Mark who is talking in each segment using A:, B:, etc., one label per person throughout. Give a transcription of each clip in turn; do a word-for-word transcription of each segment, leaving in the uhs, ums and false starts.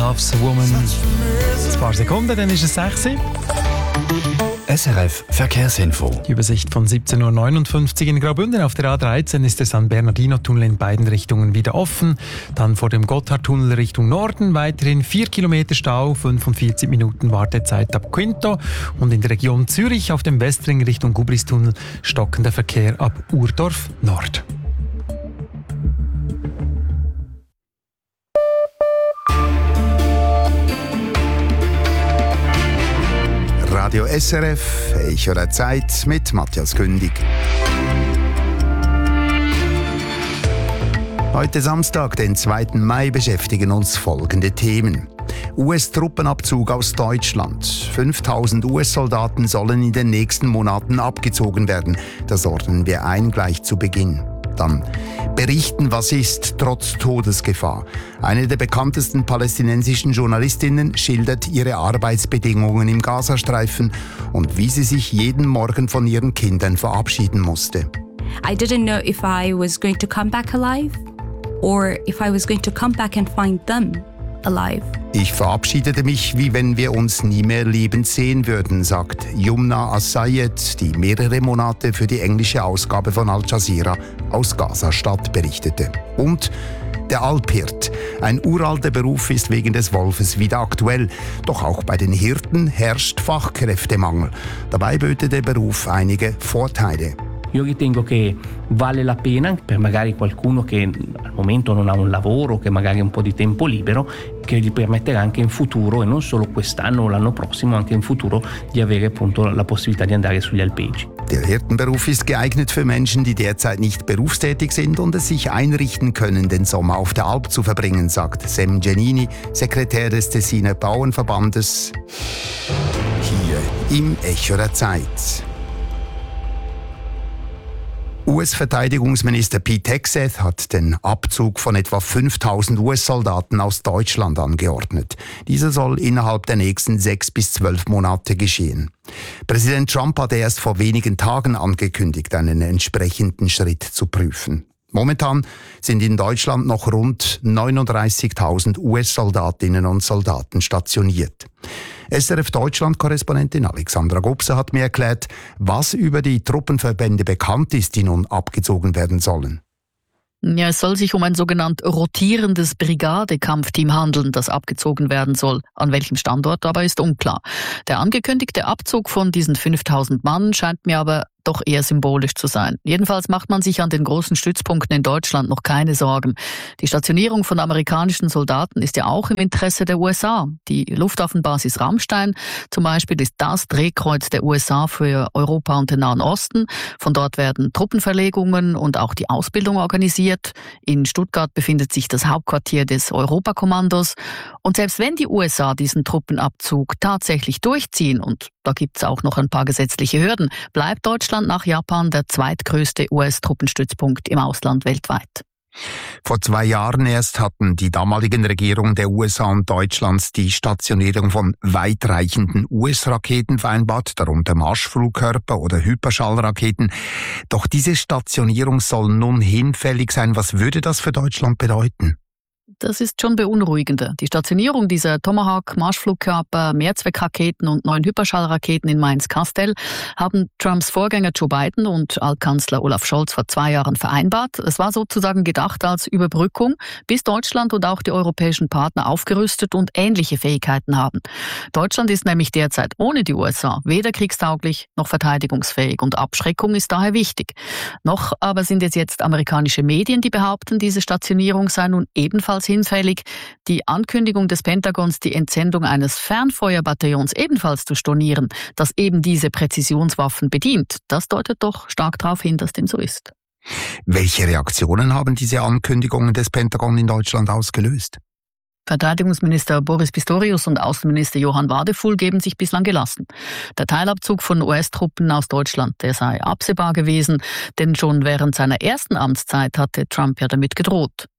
A: Loves a Woman. Ein paar Sekunden, dann ist es sechs.
B: S R F Verkehrsinfo.
A: Die Übersicht von siebzehn Uhr neunundfünfzig in Graubünden. Auf der A dreizehn ist der San Bernardino-Tunnel in beiden Richtungen wieder offen. Dann vor dem Gotthardtunnel Richtung Norden weiterhin vier Kilometer Stau, fünfundvierzig Minuten Wartezeit ab Quinto. Und in der Region Zürich auf dem Westring Richtung Gubristunnel stockender Verkehr ab Urdorf Nord.
C: Radio S R F, Echo der Zeit mit Matthias Kündig. Heute Samstag, den zweiten Mai, beschäftigen uns folgende Themen. U S-Truppenabzug aus Deutschland. fünftausend U S-Soldaten sollen in den nächsten Monaten abgezogen werden. Das ordnen wir ein gleich zu Beginn. Dann berichten, was ist, trotz Todesgefahr. Eine der bekanntesten palästinensischen Journalistinnen schildert ihre Arbeitsbedingungen im Gazastreifen und wie sie sich jeden Morgen von ihren Kindern verabschieden musste.
D: I didn't know if I was going to come back alive or if I was going to come back and find them alive.
C: Ich verabschiedete mich, wie wenn wir uns nie mehr lebend sehen würden, sagt Yumna As-Sayed, die mehrere Monate für die englische Ausgabe von Al Jazeera aus Gaza-Stadt berichtete. Und der Alphirt. Ein uralter Beruf ist wegen des Wolfes wieder aktuell. Doch auch bei den Hirten herrscht Fachkräftemangel. Dabei böte der Beruf einige Vorteile.
E: Io ritengo che vale la pena per magari qualcuno che al momento non ha un lavoro, che magari ha un po' di tempo libero, che gli permetterà anche in futuro, e non solo quest'anno o l'anno prossimo, anche in futuro, di avere appunto la possibilità di andare sugli alpeggi.
C: Der Hirtenberuf ist geeignet für Menschen, die derzeit nicht berufstätig sind und es sich einrichten können, den Sommer auf der Alp zu verbringen, sagt Sem Genini, Sekretär des Tessiner Bauernverbandes, hier im Echo der Zeit. U S-Verteidigungsminister Pete Hegseth hat den Abzug von etwa fünftausend U S-Soldaten aus Deutschland angeordnet. Dieser soll innerhalb der nächsten sechs bis zwölf Monate geschehen. Präsident Trump hat erst vor wenigen Tagen angekündigt, einen entsprechenden Schritt zu prüfen. Momentan sind in Deutschland noch rund neununddreißigtausend U S-Soldatinnen und Soldaten stationiert. S R F-Deutschland-Korrespondentin Alexandra Gubser hat mir erklärt, was über die Truppenverbände bekannt ist, die nun abgezogen werden sollen.
F: Ja, es soll sich um ein sogenannt rotierendes Brigade-Kampfteam handeln, das abgezogen werden soll. An welchem Standort aber ist unklar. Der angekündigte Abzug von diesen fünftausend Mann scheint mir aber doch eher symbolisch zu sein. Jedenfalls macht man sich an den großen Stützpunkten in Deutschland noch keine Sorgen. Die Stationierung von amerikanischen Soldaten ist ja auch im Interesse der U S A. Die Luftwaffenbasis Ramstein zum Beispiel ist das Drehkreuz der U S A für Europa und den Nahen Osten. Von dort werden Truppenverlegungen und auch die Ausbildung organisiert. In Stuttgart befindet sich das Hauptquartier des Europakommandos. Und selbst wenn die U S A diesen Truppenabzug tatsächlich durchziehen, und da gibt es auch noch ein paar gesetzliche Hürden, bleibt Deutschland nach Japan der zweitgrößte U S-Truppenstützpunkt im Ausland weltweit.
C: Vor zwei Jahren erst hatten die damaligen Regierungen der U S A und Deutschlands die Stationierung von weitreichenden U S-Raketen vereinbart, darunter Marschflugkörper oder Hyperschallraketen. Doch diese Stationierung soll nun hinfällig sein. Was würde das für Deutschland bedeuten?
F: Das ist schon beunruhigender. Die Stationierung dieser Tomahawk-Marschflugkörper, Mehrzweckraketen und neuen Hyperschallraketen in Mainz-Kastel haben Trumps Vorgänger Joe Biden und Altkanzler Olaf Scholz vor zwei Jahren vereinbart. Es war sozusagen gedacht als Überbrückung, bis Deutschland und auch die europäischen Partner aufgerüstet und ähnliche Fähigkeiten haben. Deutschland ist nämlich derzeit ohne die U S A weder kriegstauglich noch verteidigungsfähig und Abschreckung ist daher wichtig. Noch aber sind es jetzt amerikanische Medien, die behaupten, diese Stationierung sei nun ebenfalls hinfällig. Die Ankündigung des Pentagons, die Entsendung eines Fernfeuerbataillons ebenfalls zu stornieren, das eben diese Präzisionswaffen bedient, das deutet doch stark darauf hin, dass dem so ist.
C: Welche Reaktionen haben diese Ankündigungen des Pentagon in Deutschland ausgelöst?
F: Verteidigungsminister Boris Pistorius und Außenminister Johann Wadefuhl geben sich bislang gelassen. Der Teilabzug von U S-Truppen aus Deutschland, der sei absehbar gewesen, denn schon während seiner ersten Amtszeit hatte Trump ja damit gedroht.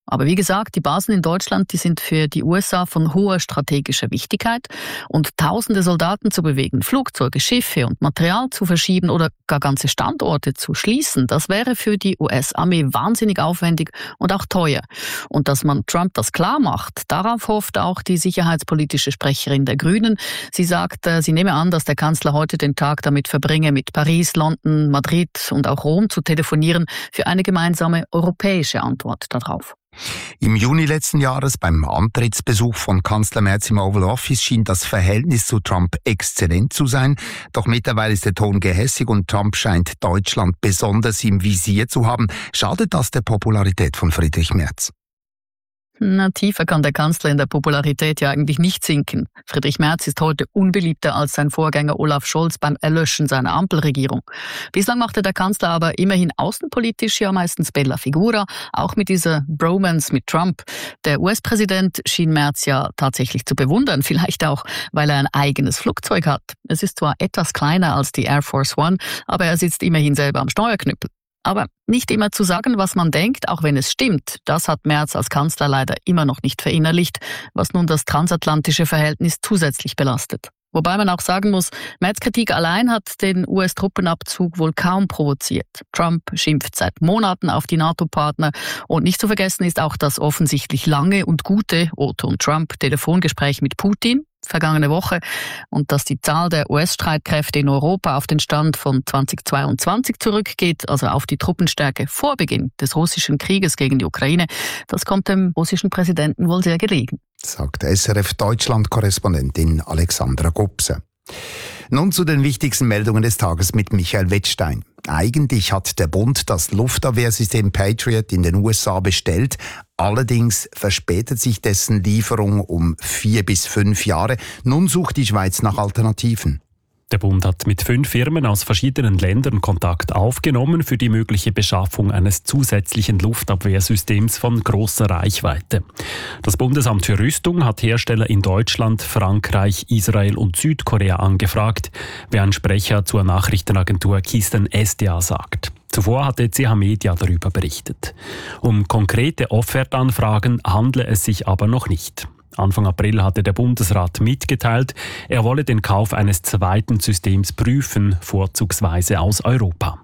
F: Aber wie gesagt, die Basen in Deutschland, die sind für die U S A von hoher strategischer Wichtigkeit. Und tausende Soldaten zu bewegen, Flugzeuge, Schiffe und Material zu verschieben oder gar ganze Standorte zu schließen, das wäre für die U S-Armee wahnsinnig aufwendig und auch teuer. Und dass man Trump das klar macht, darauf hofft auch die sicherheitspolitische Sprecherin der Grünen. Sie sagt, sie nehme an, dass der Kanzler heute den Tag damit verbringe, mit Paris, London, Madrid und auch Rom zu telefonieren für eine gemeinsame europäische Antwort darauf.
C: Im Juni letzten Jahres beim Antrittsbesuch von Kanzler Merz im Oval Office schien das Verhältnis zu Trump exzellent zu sein. Doch mittlerweile ist der Ton gehässig und Trump scheint Deutschland besonders im Visier zu haben. Schadet das der Popularität von Friedrich Merz?
F: Na, tiefer kann der Kanzler in der Popularität ja eigentlich nicht sinken. Friedrich Merz ist heute unbeliebter als sein Vorgänger Olaf Scholz beim Erlöschen seiner Ampelregierung. Bislang machte der Kanzler aber immerhin außenpolitisch ja meistens bella figura, auch mit dieser Bromance mit Trump. Der U S-Präsident schien Merz ja tatsächlich zu bewundern, vielleicht auch, weil er ein eigenes Flugzeug hat. Es ist zwar etwas kleiner als die Air Force One, aber er sitzt immerhin selber am Steuerknüppel. Aber nicht immer zu sagen, was man denkt, auch wenn es stimmt, das hat Merz als Kanzler leider immer noch nicht verinnerlicht, was nun das transatlantische Verhältnis zusätzlich belastet. Wobei man auch sagen muss, Merz' Kritik allein hat den U S-Truppenabzug wohl kaum provoziert. Trump schimpft seit Monaten auf die NATO-Partner und nicht zu vergessen ist auch das offensichtlich lange und gute Otto und Trump-Telefongespräch mit Putin vergangene Woche und dass die Zahl der U S-Streitkräfte in Europa auf den Stand von zweitausendzweiundzwanzig zurückgeht, also auf die Truppenstärke vor Beginn des russischen Krieges gegen die Ukraine, das kommt dem russischen Präsidenten wohl sehr gelegen.
C: Sagt S R F-Deutschland-Korrespondentin Alexandra Gubse. Nun zu den wichtigsten Meldungen des Tages mit Michael Wettstein. Eigentlich hat der Bund das Luftabwehrsystem Patriot in den U S A bestellt. Allerdings verspätet sich dessen Lieferung um vier bis fünf Jahre. Nun sucht die Schweiz nach Alternativen.
G: Der Bund hat mit fünf Firmen aus verschiedenen Ländern Kontakt aufgenommen für die mögliche Beschaffung eines zusätzlichen Luftabwehrsystems von großer Reichweite. Das Bundesamt für Rüstung hat Hersteller in Deutschland, Frankreich, Israel und Südkorea angefragt, wie ein Sprecher zur Nachrichtenagentur Kisten S D A sagt. Zuvor hatte C H Media darüber berichtet. Um konkrete Offertanfragen handle es sich aber noch nicht. Anfang April hatte der Bundesrat mitgeteilt, er wolle den Kauf eines zweiten Systems prüfen, vorzugsweise aus Europa.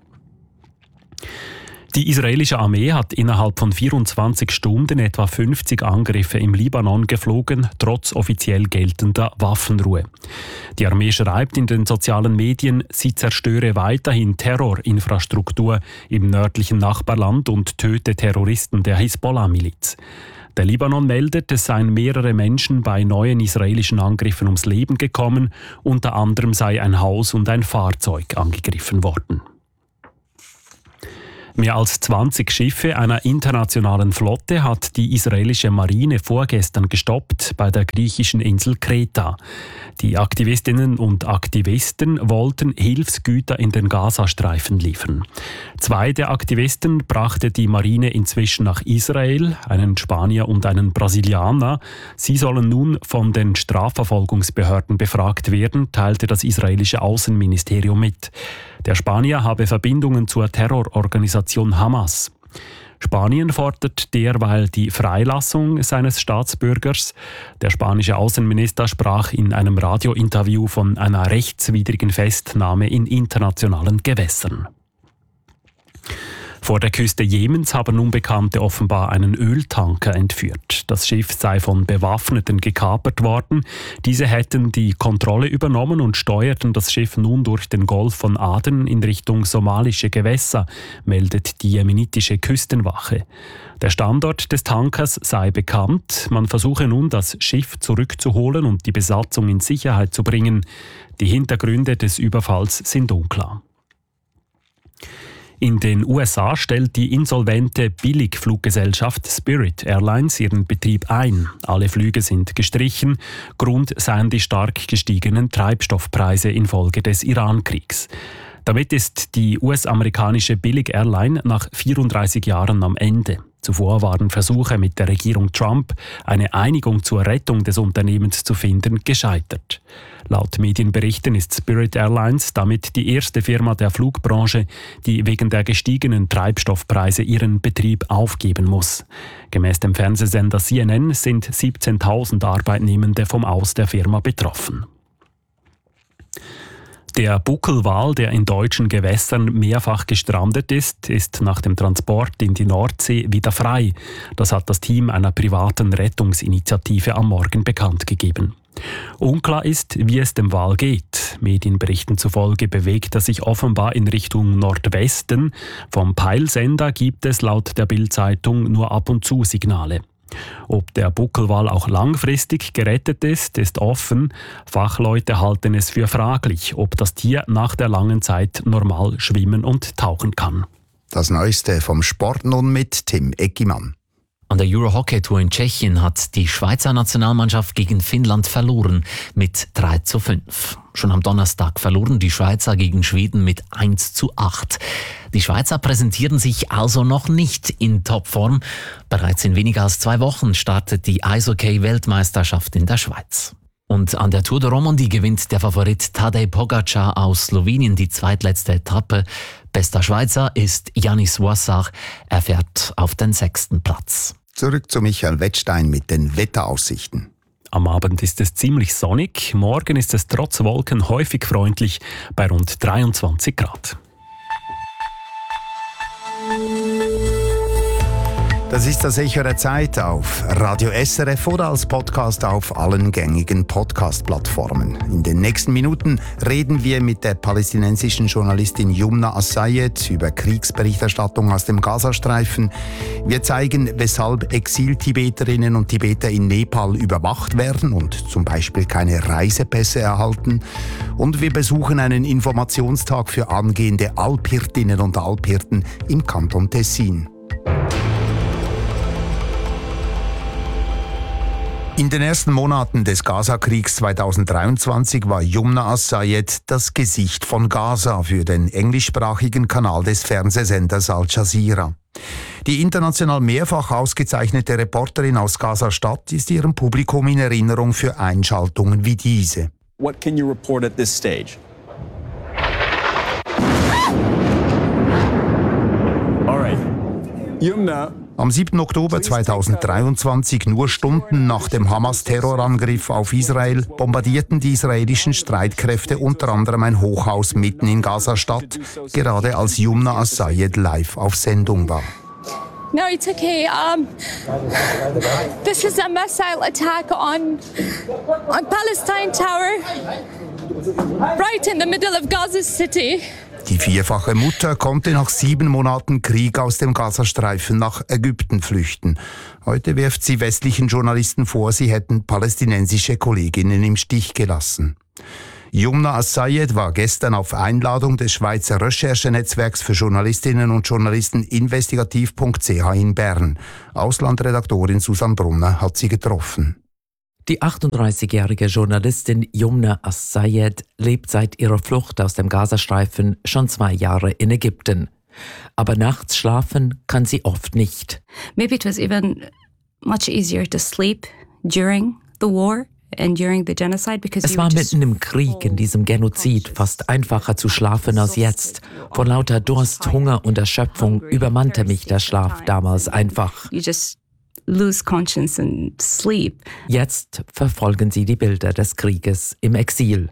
G: Die israelische Armee hat innerhalb von vierundzwanzig Stunden etwa fünfzig Angriffe im Libanon geflogen, trotz offiziell geltender Waffenruhe. Die Armee schreibt in den sozialen Medien, sie zerstöre weiterhin Terrorinfrastruktur im nördlichen Nachbarland und töte Terroristen der Hisbollah-Miliz. Der Libanon meldet, es seien mehrere Menschen bei neuen israelischen Angriffen ums Leben gekommen, unter anderem sei ein Haus und ein Fahrzeug angegriffen worden. Mehr als zwanzig Schiffe einer internationalen Flotte hat die israelische Marine vorgestern gestoppt bei der griechischen Insel Kreta. Die Aktivistinnen und Aktivisten wollten Hilfsgüter in den Gazastreifen liefern. Zwei der Aktivisten brachte die Marine inzwischen nach Israel, einen Spanier und einen Brasilianer. Sie sollen nun von den Strafverfolgungsbehörden befragt werden, teilte das israelische Außenministerium mit. Der Spanier habe Verbindungen zur Terrororganisation Hamas. Spanien fordert derweil die Freilassung seines Staatsbürgers. Der spanische Außenminister sprach in einem Radiointerview von einer rechtswidrigen Festnahme in internationalen Gewässern. Vor der Küste Jemens haben Unbekannte offenbar einen Öltanker entführt. Das Schiff sei von Bewaffneten gekapert worden. Diese hätten die Kontrolle übernommen und steuerten das Schiff nun durch den Golf von Aden in Richtung somalische Gewässer, meldet die jemenitische Küstenwache. Der Standort des Tankers sei bekannt. Man versuche nun, das Schiff zurückzuholen und die Besatzung in Sicherheit zu bringen. Die Hintergründe des Überfalls sind unklar. In den U S A stellt die insolvente Billigfluggesellschaft Spirit Airlines ihren Betrieb ein. Alle Flüge sind gestrichen. Grund seien die stark gestiegenen Treibstoffpreise infolge des Iran-Kriegs. Damit ist die U S-amerikanische Billig-Airline nach vierunddreißig Jahren am Ende. Zuvor waren Versuche mit der Regierung Trump, eine Einigung zur Rettung des Unternehmens zu finden, gescheitert. Laut Medienberichten ist Spirit Airlines damit die erste Firma der Flugbranche, die wegen der gestiegenen Treibstoffpreise ihren Betrieb aufgeben muss. Gemäss dem Fernsehsender C N N sind siebzehntausend Arbeitnehmende vom Aus der Firma betroffen. Der Buckelwal, der in deutschen Gewässern mehrfach gestrandet ist, ist nach dem Transport in die Nordsee wieder frei. Das hat das Team einer privaten Rettungsinitiative am Morgen bekannt gegeben. Unklar ist, wie es dem Wal geht. Medienberichten zufolge bewegt er sich offenbar in Richtung Nordwesten. Vom Peilsender gibt es laut der Bild-Zeitung nur ab und zu Signale. Ob der Buckelwal auch langfristig gerettet ist, ist offen. Fachleute halten es für fraglich, ob das Tier nach der langen Zeit normal schwimmen und tauchen kann.
C: Das Neueste vom Sport nun mit Tim Eckimann.
H: An der Euro-Hockey-Tour in Tschechien hat die Schweizer Nationalmannschaft gegen Finnland verloren mit drei zu fünf. Schon am Donnerstag verloren die Schweizer gegen Schweden mit eins zu acht. Die Schweizer präsentieren sich also noch nicht in Topform. Bereits in weniger als zwei Wochen startet die Eishockey-Weltmeisterschaft in der Schweiz. Und an der Tour de Romandie gewinnt der Favorit Tadej Pogačar aus Slowenien die zweitletzte Etappe. Bester Schweizer ist Janis Voissach. Er fährt auf den sechsten Platz.
C: Zurück zu Michael Wettstein mit den Wetteraussichten.
G: Am Abend ist es ziemlich sonnig. Morgen ist es trotz Wolken häufig freundlich bei rund dreiundzwanzig Grad.
C: Das ist das Echo der Zeit auf Radio S R F oder als Podcast auf allen gängigen Podcast-Plattformen. In den nächsten Minuten reden wir mit der palästinensischen Journalistin Yumna As-Sayed über Kriegsberichterstattung aus dem Gazastreifen. Wir zeigen, weshalb Exil-Tibeterinnen und Tibeter in Nepal überwacht werden und zum Beispiel keine Reisepässe erhalten. Und wir besuchen einen Informationstag für angehende Alphirtinnen und Alphirten im Kanton Tessin. In den ersten Monaten des Gaza-Kriegs zweitausenddreiundzwanzig war Yumna As-Sayed das Gesicht von Gaza für den englischsprachigen Kanal des Fernsehsenders Al Jazeera. Die international mehrfach ausgezeichnete Reporterin aus Gaza-Stadt ist ihrem Publikum in Erinnerung für Einschaltungen wie diese.
I: What can you report at this stage? All right. Yumna.
C: Am siebten Oktober zweitausenddreiundzwanzig, nur Stunden nach dem Hamas-Terrorangriff auf Israel, bombardierten die israelischen Streitkräfte unter anderem ein Hochhaus mitten in Gaza-Stadt, gerade als Yumna As-Sayed live auf Sendung war.
J: No, it's okay. Um, this is a missile attack on, on Palestine Tower, right in the middle of Gaza City.
C: Die vierfache Mutter konnte nach sieben Monaten Krieg aus dem Gazastreifen nach Ägypten flüchten. Heute wirft sie westlichen Journalisten vor, sie hätten palästinensische Kolleginnen im Stich gelassen. Yumna As-Sayed war gestern auf Einladung des Schweizer Recherchenetzwerks für Journalistinnen und Journalisten investigativ punkt c h in Bern. Auslandredaktorin Susanne Brunner hat sie getroffen.
K: Die achtunddreißigjährige Journalistin Yumna As-Sayed lebt seit ihrer Flucht aus dem Gazastreifen schon zwei Jahre in Ägypten. Aber nachts schlafen kann sie oft nicht.
D: Maybe it was even much easier to sleep during the war.
K: Es war mitten im Krieg, in diesem Genozid, fast einfacher zu schlafen als jetzt. Vor lauter Durst, Hunger und Erschöpfung übermannte mich der Schlaf damals einfach. Jetzt verfolgen sie die Bilder des Krieges im Exil.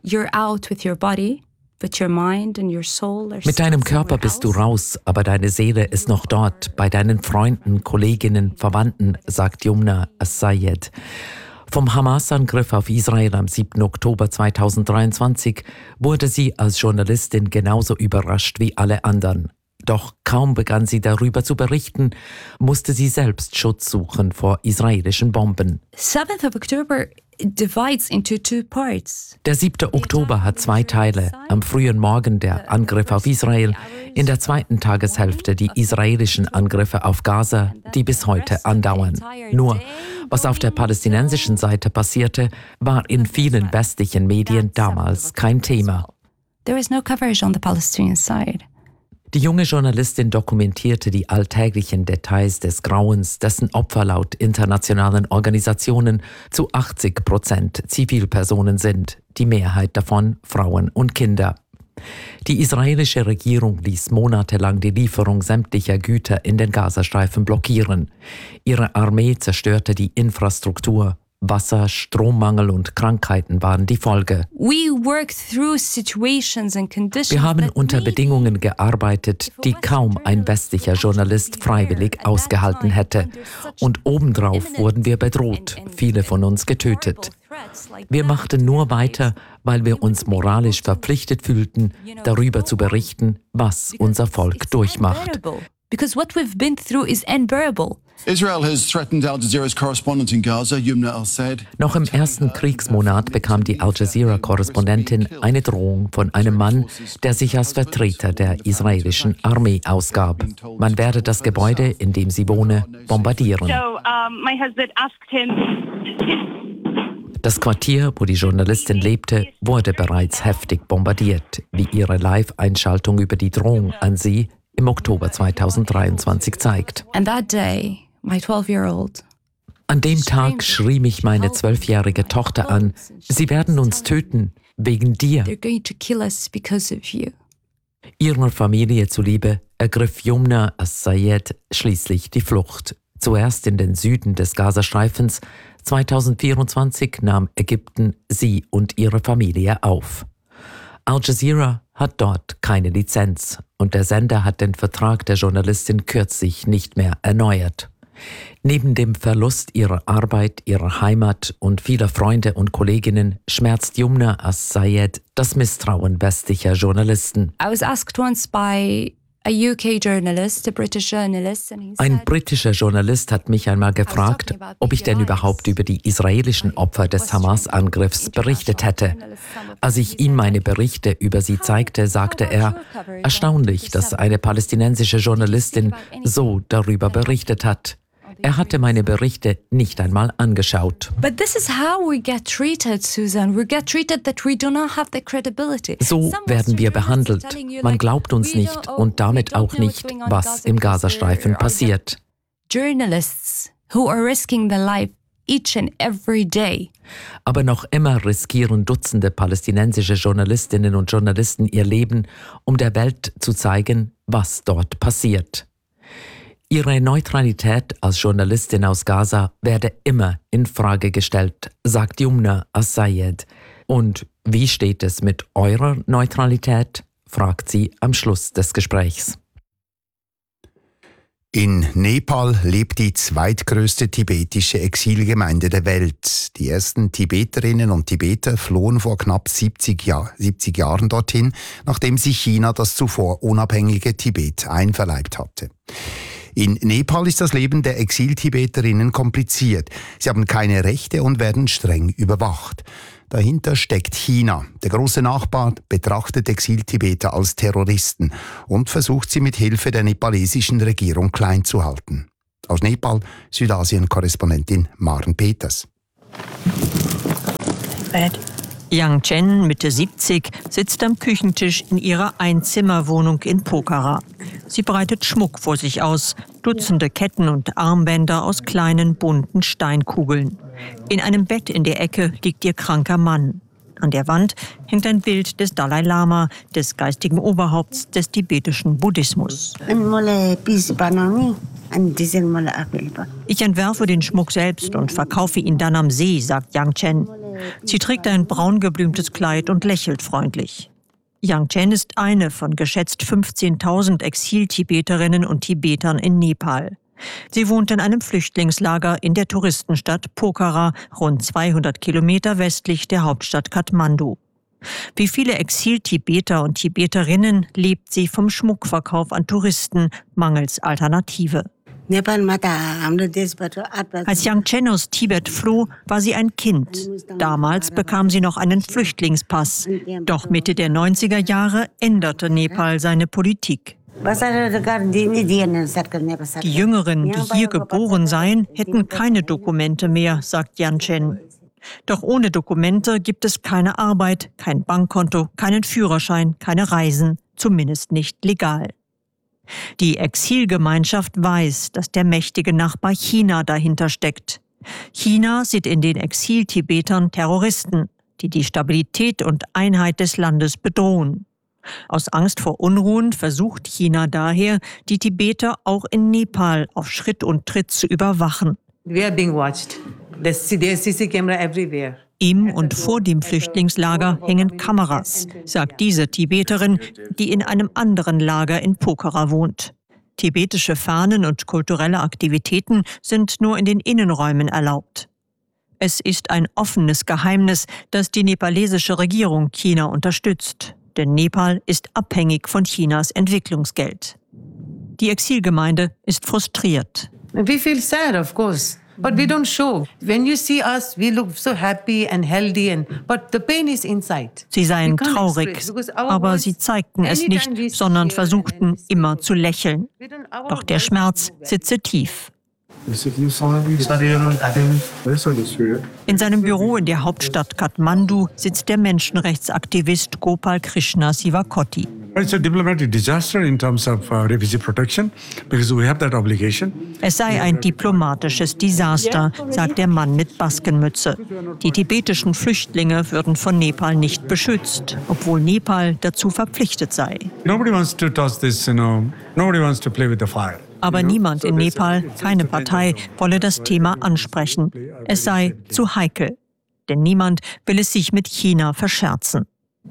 K: Mit deinem Körper bist du raus, aber deine Seele ist noch dort, bei deinen Freunden, Kolleginnen, Verwandten, sagt Yumna As-Sayed. Vom Hamas-Angriff auf Israel am siebten Oktober zweitausenddreiundzwanzig wurde sie als Journalistin genauso überrascht wie alle anderen. Doch kaum begann sie darüber zu berichten, musste sie selbst Schutz suchen vor israelischen Bomben.
D: seventh of October divides into two parts.
K: Der siebte Oktober hat zwei Teile. Am frühen Morgen der Angriff auf Israel, in der zweiten Tageshälfte die israelischen Angriffe auf Gaza, die bis heute andauern. Nur, was auf der palästinensischen Seite passierte, war in vielen westlichen Medien damals kein Thema.
D: There was no coverage on the Palestinian side.
K: Die junge Journalistin dokumentierte die alltäglichen Details des Grauens, dessen Opfer laut internationalen Organisationen zu achtzig Prozent Zivilpersonen sind, die Mehrheit davon Frauen und Kinder. Die israelische Regierung ließ monatelang die Lieferung sämtlicher Güter in den Gazastreifen blockieren. Ihre Armee zerstörte die Infrastruktur. Wasser, Strommangel und Krankheiten waren die Folge. Wir haben unter Bedingungen gearbeitet, die kaum ein westlicher Journalist freiwillig ausgehalten hätte. Und obendrauf wurden wir bedroht, viele von uns getötet. Wir machten nur weiter, weil wir uns moralisch verpflichtet fühlten, darüber zu berichten, was unser Volk durchmacht.
D: Because what we've been through is unbearable.
L: Israel has threatened Al Jazeera's correspondent in Gaza, Yumna al-Said.
K: Noch im ersten Kriegsmonat bekam die Al Jazeera-Korrespondentin eine Drohung von einem Mann, der sich als Vertreter der israelischen Armee ausgab. Man werde das Gebäude, in dem sie wohne, bombardieren.
M: So, um, my husband asked him.
K: Das Quartier, wo die Journalistin lebte, wurde bereits heftig bombardiert, wie ihre Live-Einschaltung über die Drohung an sie im Oktober zweitausenddreiundzwanzig zeigt.
D: And that day, my twelve-year-old.
K: An dem Tag schrie mich meine zwölfjährige Tochter an, sie werden uns töten, wegen dir.
D: They're going to kill us because of you.
K: Ihrer Familie zuliebe ergriff Yumna al-Sayed schließlich die Flucht. Zuerst in den Süden des Gazastreifens, zweitausendvierundzwanzig nahm Ägypten sie und ihre Familie auf. Al Jazeera hat dort keine Lizenz und der Sender hat den Vertrag der Journalistin kürzlich nicht mehr erneuert. Neben dem Verlust ihrer Arbeit, ihrer Heimat und vieler Freunde und Kolleginnen schmerzt Yumna al-Sayed das Misstrauen westlicher Journalisten.
D: I was asked once by a U K journalist, a British journalist, and he said,
K: Ein britischer Journalist hat mich einmal gefragt, ob ich denn überhaupt über die israelischen Opfer des Hamas-Angriffs berichtet hätte. Als ich ihm meine Berichte über sie zeigte, sagte er, erstaunlich, dass eine palästinensische Journalistin so darüber berichtet hat. Er hatte meine Berichte nicht einmal angeschaut.
D: But this is how we get treated, Susan. We get treated that we do not have the credibility.
K: So werden wir behandelt. Man glaubt uns nicht und damit auch nicht, was im Gazastreifen passiert.
D: Journalists who are risking their life each and every day.
K: Aber noch immer riskieren Dutzende palästinensische Journalistinnen und Journalisten ihr Leben, um der Welt zu zeigen, was dort passiert. Ihre Neutralität als Journalistin aus Gaza werde immer in Frage gestellt, sagt Yumna al-Sayed. Und wie steht es mit eurer Neutralität? Fragt sie am Schluss des Gesprächs.
C: In Nepal lebt die zweitgrößte tibetische Exilgemeinde der Welt. Die ersten Tibeterinnen und Tibeter flohen vor knapp siebzig, Jahr, siebzig Jahren dorthin, nachdem sich China das zuvor unabhängige Tibet einverleibt hatte. In Nepal ist das Leben der Exil-Tibeterinnen kompliziert. Sie haben keine Rechte und werden streng überwacht. Dahinter steckt China. Der große Nachbar betrachtet Exil-Tibeter als Terroristen und versucht sie mit Hilfe der nepalesischen Regierung klein zu halten. Aus Nepal, Südasien-Korrespondentin Maren Peters.
N: Yang Chen, Mitte siebzig, sitzt am Küchentisch in ihrer Einzimmerwohnung in Pokhara. Sie breitet Schmuck vor sich aus, Dutzende Ketten und Armbänder aus kleinen bunten Steinkugeln. In einem Bett in der Ecke liegt ihr kranker Mann. An der Wand hängt ein Bild des Dalai Lama, des geistigen Oberhaupts des tibetischen Buddhismus. Ich entwerfe den Schmuck selbst und verkaufe ihn dann am See, sagt Yang Chen. Sie trägt ein braun geblümtes Kleid und lächelt freundlich. Yang Chen ist eine von geschätzt fünfzehntausend Exil-Tibeterinnen und Tibetern in Nepal. Sie wohnt in einem Flüchtlingslager in der Touristenstadt Pokhara, rund zweihundert Kilometer westlich der Hauptstadt Kathmandu. Wie viele Exil-Tibeter und Tibeterinnen lebt sie vom Schmuckverkauf an Touristen mangels Alternative. Als Yang Chen aus Tibet floh, war sie ein Kind. Damals bekam sie noch einen Flüchtlingspass. Doch Mitte der neunziger Jahre änderte Nepal seine Politik. Die Jüngeren, die hier geboren seien, hätten keine Dokumente mehr, sagt Yang Chen. Doch ohne Dokumente gibt es keine Arbeit, kein Bankkonto, keinen Führerschein, keine Reisen, zumindest nicht legal. Die Exilgemeinschaft weiß, dass der mächtige Nachbar China dahinter steckt. China sieht in den Exil-Tibetern Terroristen, die die Stabilität und Einheit des Landes bedrohen. Aus Angst vor Unruhen versucht China daher, die Tibeter auch in Nepal auf Schritt und Tritt zu überwachen.
O: We are being watched. There's C C T V camera everywhere.
N: Im und vor dem Flüchtlingslager hängen Kameras, sagt diese Tibeterin, die in einem anderen Lager in Pokhara wohnt. Tibetische Fahnen und kulturelle Aktivitäten sind nur in den Innenräumen erlaubt. Es ist ein offenes Geheimnis, dass die nepalesische Regierung China unterstützt. Denn Nepal ist abhängig von Chinas Entwicklungsgeld. Die Exilgemeinde ist frustriert.
O: We feel sad, of course, but we don't show. When you see us, we look so happy and healthy, and but the pain is inside.
N: Sie seien traurig, aber sie zeigten es nicht, sondern versuchten immer zu lächeln. Doch der Schmerz sitze tief. In seinem Büro in der Hauptstadt Kathmandu sitzt der Menschenrechtsaktivist Gopal Krishna Sivakoti.
P: It's a diplomatic disaster in terms of uh, refugee protection because we have that obligation.
N: Es sei ein diplomatisches Desaster, sagt der Mann mit Baskenmütze. Die tibetischen Flüchtlinge würden von Nepal nicht beschützt, obwohl Nepal dazu verpflichtet sei.
P: Nobody wants to toss this, you know. Nobody wants to play with the fire.
N: Aber niemand in Nepal, keine Partei, wolle das Thema ansprechen. Es sei zu heikel. Denn niemand will es sich mit China verscherzen.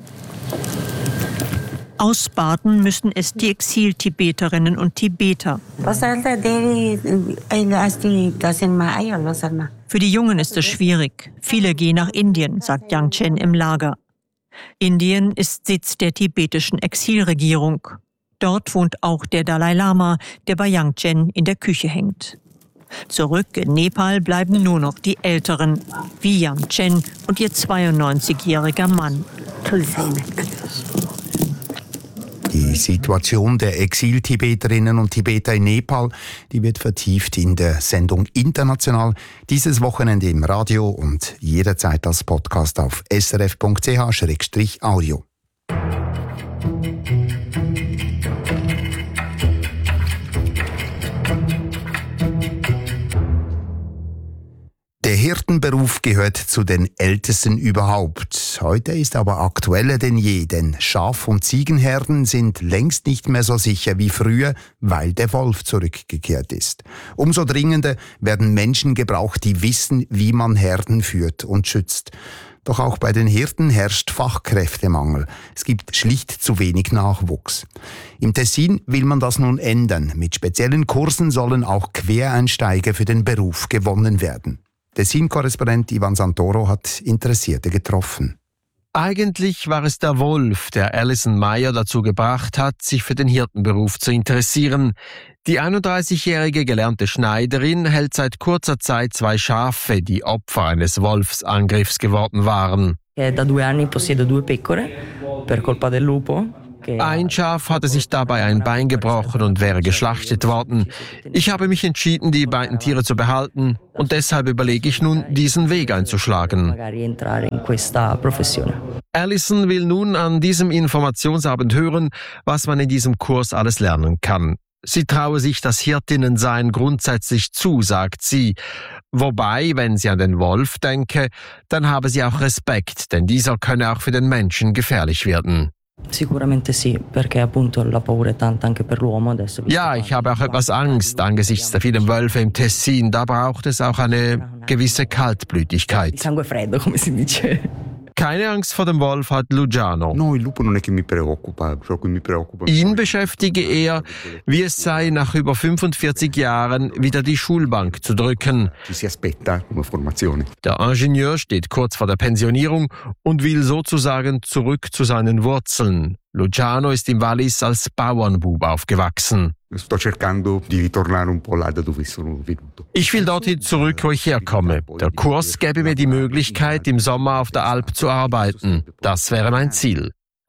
N: Ausbaden müssen es die Exil-Tibeterinnen und Tibeter. Für die Jungen ist es schwierig. Viele gehen nach Indien, sagt Yang Chen im Lager. Indien ist Sitz der tibetischen Exilregierung. Dort wohnt auch der Dalai Lama, der bei Yang Chen in der Küche hängt. Zurück in Nepal bleiben nur noch die Älteren, wie Yang Chen und ihr zweiundneunzigjähriger Mann.
C: Die Situation der Exil-Tibeterinnen und Tibeter in Nepal, die wird vertieft in der Sendung International, dieses Wochenende im Radio und jederzeit als Podcast auf s r f punkt c h slash audio. Der Hirtenberuf gehört zu den ältesten überhaupt. Heute ist aber aktueller denn je, denn Schaf- und Ziegenherden sind längst nicht mehr so sicher wie früher, weil der Wolf zurückgekehrt ist. Umso dringender werden Menschen gebraucht, die wissen, wie man Herden führt und schützt. Doch auch bei den Hirten herrscht Fachkräftemangel. Es gibt schlicht zu wenig Nachwuchs. Im Tessin will man das nun ändern. Mit speziellen Kursen sollen auch Quereinsteiger für den Beruf gewonnen werden. Tessin-Korrespondent Ivan Santoro hat Interessierte getroffen.
Q: Eigentlich war es der Wolf, der Alison Meyer dazu gebracht hat, sich für den Hirtenberuf zu interessieren. Die einunddreißigjährige gelernte Schneiderin hält seit kurzer Zeit zwei Schafe, die Opfer eines Wolfsangriffs geworden waren.
R: Da due anni possiedo due pecore per colpa del lupo.
Q: Ein Schaf hatte sich dabei ein Bein gebrochen und wäre geschlachtet worden. Ich habe mich entschieden, die beiden Tiere zu behalten und deshalb überlege ich nun, diesen Weg einzuschlagen. Alison will nun an diesem Informationsabend hören, was man in diesem Kurs alles lernen kann. Sie traue sich das Hirtinnensein grundsätzlich zu, sagt sie. Wobei, wenn sie an den Wolf denke, dann habe sie auch Respekt, denn dieser könne auch für den Menschen gefährlich werden. Ja, ich habe auch etwas Angst angesichts der vielen Wölfe im Tessin. Da braucht es auch eine gewisse Kaltblütigkeit. Keine Angst vor dem Wolf hat Luciano. Ihn beschäftige eher, wie es sei, nach über fünfundvierzig Jahren wieder die Schulbank zu drücken. Der Ingenieur steht kurz vor der Pensionierung und will sozusagen zurück zu seinen Wurzeln. Luciano ist im Wallis als Bauernbub aufgewachsen. Ich will dorthin zurück, wo ich herkomme. Der Kurs gäbe mir die Möglichkeit, im Sommer auf der Alp zu arbeiten. Das wäre mein Ziel.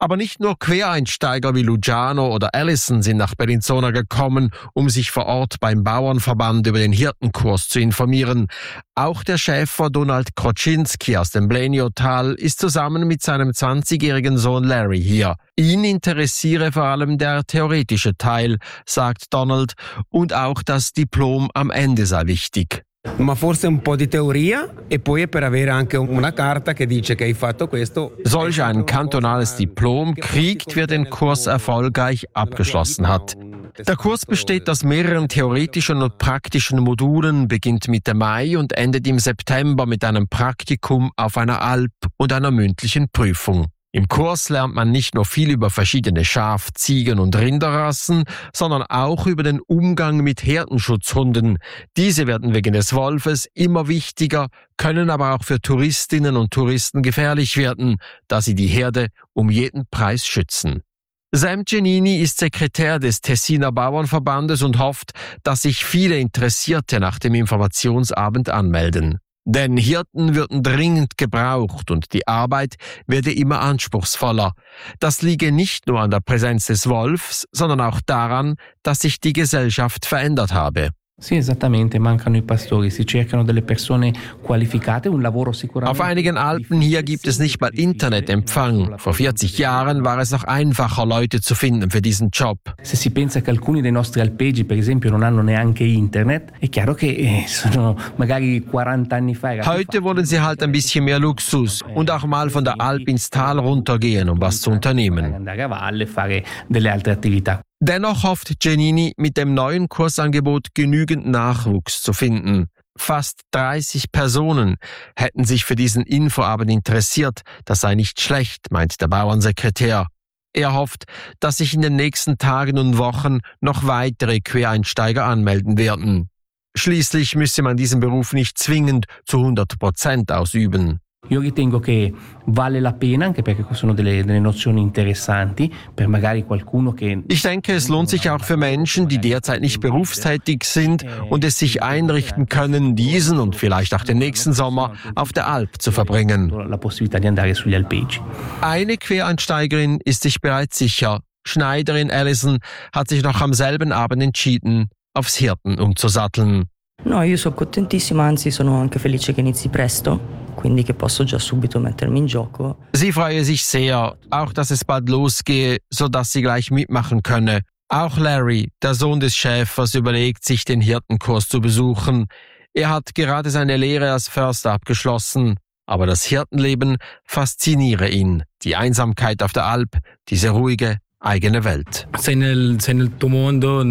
Q: Aber nicht nur Quereinsteiger wie Luciano oder Allison sind nach Bellinzona gekommen, um sich vor Ort beim Bauernverband über den Hirtenkurs zu informieren. Auch der Schäfer Donald Kroczynski aus dem Bleniotal ist zusammen mit seinem zwanzigjährigen Sohn Larry hier. Ihn interessiere vor allem der theoretische Teil, sagt Donald, und auch das Diplom am Ende sei wichtig.
S: Ma forse un po' di teoria e poi per avere anche una carta che dice che hai fatto questo.
Q: Solch ein kantonales Diplom kriegt, wer den Kurs erfolgreich abgeschlossen hat. Der Kurs besteht aus mehreren theoretischen und praktischen Modulen, beginnt Mitte Mai und endet im September mit einem Praktikum auf einer Alp und einer mündlichen Prüfung. Im Kurs lernt man nicht nur viel über verschiedene Schaf-, Ziegen- und Rinderrassen, sondern auch über den Umgang mit Herdenschutzhunden. Diese werden wegen des Wolfes immer wichtiger, können aber auch für Touristinnen und Touristen gefährlich werden, da sie die Herde um jeden Preis schützen. Sam Giannini ist Sekretär des Tessiner Bauernverbandes und hofft, dass sich viele Interessierte nach dem Informationsabend anmelden. Denn Hirten würden dringend gebraucht und die Arbeit werde immer anspruchsvoller. Das liege nicht nur an der Präsenz des Wolfs, sondern auch daran, dass sich die Gesellschaft verändert habe.
E: Sì, esattamente, mancano i pastori, si cercano delle persone qualificate, un lavoro sicuramente.
Q: Auf einigen Alpen hier gibt es nicht mal Internetempfang. Vor vierzig Jahren war es noch einfacher, Leute zu finden für diesen Job.
E: Se si pensa che alcuni dei nostri alpeggi, per esempio, non hanno neanche internet, è chiaro che eh, sono magari quaranta anni fa.
Q: Heute wollen sie halt ein bisschen mehr Luxus und auch mal von der Alp ins Tal runtergehen, um was zu unternehmen.
E: Andare a valle, fare delle altre attività.
Q: Dennoch hofft Giannini, mit dem neuen Kursangebot genügend Nachwuchs zu finden. Fast dreißig Personen hätten sich für diesen Infoabend interessiert. Das sei nicht schlecht, meint der Bauernsekretär. Er hofft, dass sich in den nächsten Tagen und Wochen noch weitere Quereinsteiger anmelden werden. Schließlich müsse man diesen Beruf nicht zwingend zu hundert Prozent ausüben.
E: Io ritengo che vale la pena, anche perché sono delle, delle nozioni interessanti, per magari qualcuno che...
Q: Ich denke, es lohnt sich auch für Menschen, die derzeit nicht berufstätig sind und es sich einrichten können, diesen und vielleicht auch den nächsten Sommer auf der Alp zu verbringen.
E: La possibilità di andare sugli alpeggi.
Q: Eine Quereinsteigerin ist sich bereits sicher. Schneiderin Allison hat sich noch am selben Abend entschieden, aufs Hirten umzusatteln.
R: No, io sono contentissima, anzi sono anche felice che inizi presto, quindi che posso già subito mettermi in gioco.
Q: Sie freue sich sehr, auch dass es bald losgehe, sodass sie gleich mitmachen könne. Auch Larry, der Sohn des Schäfers, überlegt sich, den Hirtenkurs zu besuchen. Er hat gerade seine Lehre als Förster abgeschlossen, aber das Hirtenleben fasziniere ihn. Die Einsamkeit auf der Alp, diese ruhige, eigene Welt.
T: Sei nel, sei nel tuo mondo,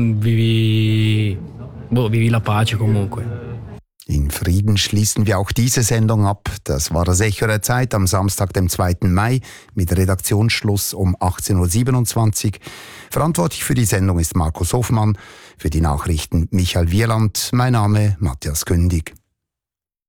T: vivi, boh, vivi la pace comunque.
C: In Frieden schließen wir auch diese Sendung ab. Das war das Echo der Zeit am Samstag, dem zweiten Mai, mit Redaktionsschluss um achtzehn Uhr siebenundzwanzig. Verantwortlich für die Sendung ist Markus Hofmann, für die Nachrichten Michael Wieland. Mein Name Matthias Kündig.